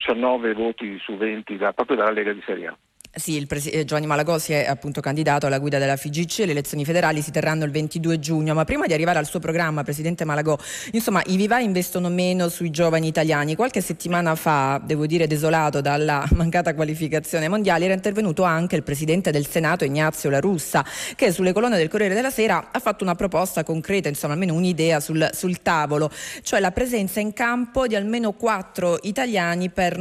19 voti su 20 proprio dalla Lega di Serie A. Sì, Giovanni Malagò si è appunto candidato alla guida della FIGC. Le elezioni federali si terranno il 22 giugno, ma prima di arrivare al suo programma, Presidente Malagò, insomma, i vivai investono meno sui giovani italiani. Qualche settimana fa, devo dire desolato dalla mancata qualificazione mondiale, era intervenuto anche il Presidente del Senato, Ignazio La Russa, che sulle colonne del Corriere della Sera ha fatto una proposta concreta, insomma almeno un'idea sul tavolo, cioè la presenza in campo di almeno 4 italiani per